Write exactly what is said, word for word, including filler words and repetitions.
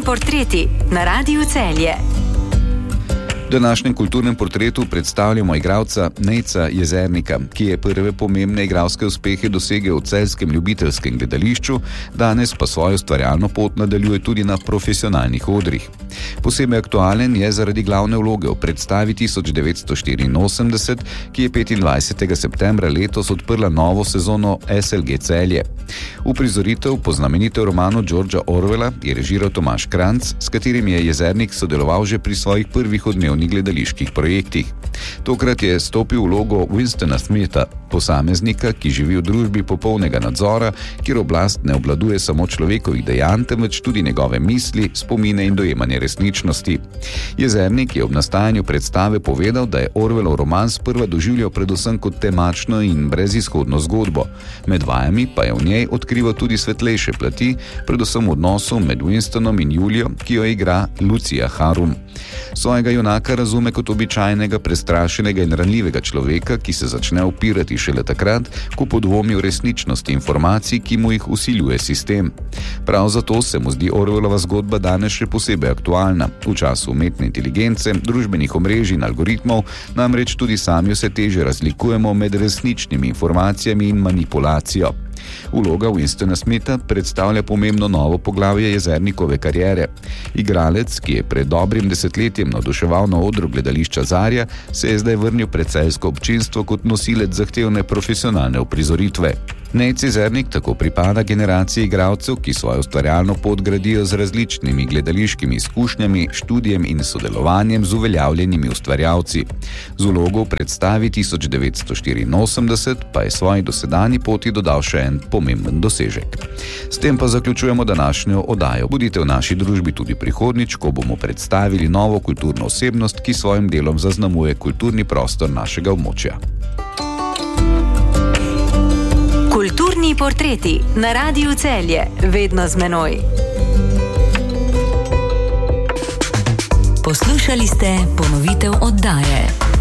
portreti na Radiu Celje. V današnjem kulturnem portretu predstavljamo igralca Nejca Jezernika, ki je prve pomembne igralske uspehe dosegel v celjskem ljubiteljskem gledališču, danes pa svojo ustvarjalno pot nadaljuje tudi na profesionalnih odrih. Posebej aktualen je zaradi glavne vloge v predstavi tisoč devetsto štiriinosemdeset, ki je petindvajsetega septembra letos odprla novo sezono S L G Celje. Uprizoritev po znamenitem romanu Georgea Orwella je režiral Tomaž Kranjc, s katerim je Jezernik sodeloval že pri svojih prvih odmevnih gledaliških projektih. Tokrat je stopil v vlogo Winstona Smitha, posameznika, ki živi v družbi popolnega nadzora, kjer oblast ne obvladuje samo človekovih dejanj, temveč tudi njegove misli, spomine in dojemanje resničnosti. Jezernik je ob nastajanju predstave povedal, da je Orwellov roman sprva doživljal predvsem kot temačno in brezizhodno zgodbo. Med vajami pa je v njej odkrival tudi svetlejše plati, predvsem v odnosu med Winstonom in Julijo, ki jo igra Lucija Harum. Svojega junaka razume kot običajnega, prestrašenega in ranljivega človeka, ki se začne upirati šele takrat, ko podvomi v resničnosti informacij, ki mu jih vsiljuje sistem. Prav zato se mu zdi Orwellova zgodba danes še posebej aktualna. V času umetne inteligence, družbenih omrežij in algoritmov namreč tudi sami vse teže razlikujemo med resničnimi informacijami in manipulacijo. Vloga Winstona Smitha predstavlja pomembno novo poglavje Jezernikove kariere. Igralec, ki je pred dobrim desetletjem navduševal na odru gledališča Zarja, se je zdaj vrnil pred celjsko občinstvo kot nosilec zahtevne profesionalne uprizoritve. Nejc Jezernik tako pripada generaciji igralcev, ki svojo ustvarjalno pot gradijo z različnimi gledališkimi izkušnjami, študijem in sodelovanjem z uveljavljenimi ustvarjalci. Z vlogo v predstavi tisoč devetsto štiriinosemdeset pa je svoji dosedanji poti dodal še en pomemben dosežek. S tem pa zaključujemo današnjo oddajo. Budite v naši družbi tudi prihodnjič, ko bomo predstavili novo kulturno osebnost, ki svojim delom zaznamuje kulturni prostor našega območja. Kulturni portreti na Radiu Celje, vedno z menoj. Poslušali ste ponovitev oddaje.